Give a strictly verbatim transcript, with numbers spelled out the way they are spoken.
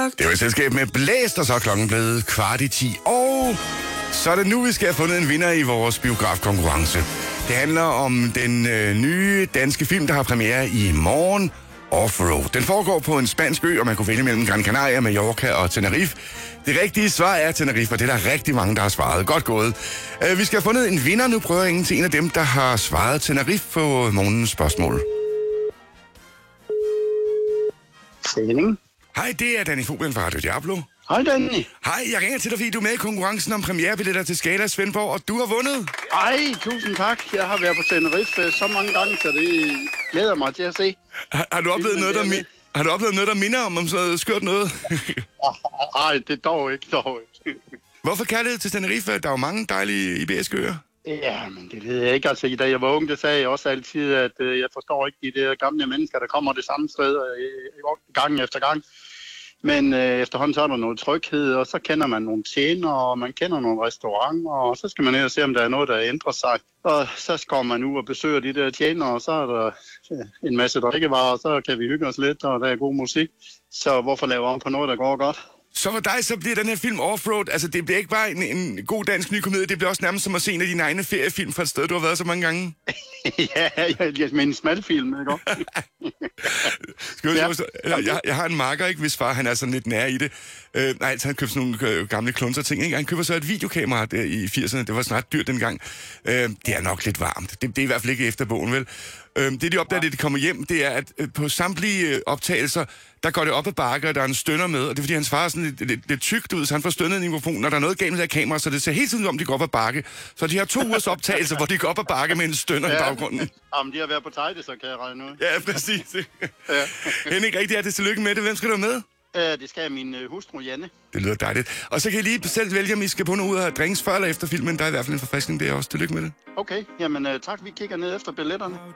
Det var et selskab med Blæst, og så er klokken blevet kvart i ti. Og så er det nu, vi skal have fundet en vinder i vores biografkonkurrence. Det handler om den øh, nye danske film, der har premiere i morgen, Offroad. Den foregår på en spansk ø, og man kunne vælge mellem Gran Canaria, Mallorca og Tenerife. Det rigtige svar er Tenerife, og det er der rigtig mange, der har svaret. Godt gået. Uh, vi skal have fundet en vinder. Nu prøver jeg ingen til en af dem, der har svaret Tenerife på morgenens spørgsmål. Sending. Hej, det er Danny Foglen fra Radio Diablo. Hej, Danny. Hej, jeg ringer til dig, fordi du er med i konkurrencen om premierebilletter til Skala Svendborg, og du har vundet. Ej, tusind tak. Jeg har været på Tenerife så mange gange, så det glæder mig til at se. Har, har, du, oplevet noget, der mi- har du oplevet noget, der minder om, om så skørt noget? Ej, det dog ikke, dog ikke. Hvorfor kærlighed til Tenerife? Der er jo mange dejlige iberiske øer. Ja, men det ved jeg ikke. Altså, da jeg var ung, det sagde jeg også altid, at øh, jeg forstår ikke de der gamle mennesker, der kommer det samme sted øh, gang efter gang. Men øh, efterhånden så er der noget tryghed, og så kender man nogle tjenere, og man kender nogle restauranter, og så skal man ned og se, om der er noget, der ændrer sig. Og så går man ud og besøger de der tjenere, og så er der ja, en masse drikkevarer, og så kan vi hygge os lidt, og der er god musik. Så hvorfor lave om på noget, der går godt? Så for dig, så bliver den her film Offroad, altså det bliver ikke bare en, en god dansk ny komedie, det bliver også nærmest som at se en af dine egne feriefilm fra et sted, du har været så mange gange. ja, jeg med en smalfilm, ikke også? Skal jeg, ja. jeg, jeg har en makker, ikke, hvis far han er sådan lidt nær i det. Øh, nej, så han købte sådan nogle øh, gamle klunser ting, ikke? Han køber så et videokamera der i firserne, det var snart dyrt dengang. Øh, det er nok lidt varmt, det, det er i hvert fald ikke efter bogen, vel? Øh, det de opdager, det de kommer hjem, det er, at øh, på samtlige øh, optagelser, der går det op ad bakke, og der er en stønner med, og det er fordi, hans far er sådan lidt, lidt, lidt tykt ud, så han får stønnet i mikrofonen, når der er noget galt med det her kamera, så det ser hele tiden ud om, de går op ad bakke. Så de har to ugers optagelser, hvor de går op ad bakke med en stønner ja. i baggrunden. Jamen, de har været på tejde, så kan jeg regne ud. Ja, præcis. ja. Henrik, rigtig hjertelig tillykke med det. Hvem skal du med? Uh, det skal min uh, hustru, Janne. Det lyder dejligt. Og så kan I lige selv vælge, om I skal på noget ud af drinks før eller efter filmen. Der er i hvert fald en forfriskning der også. Tillykke med det. Okay, jamen uh, tak. Vi kigger ned efter billetterne.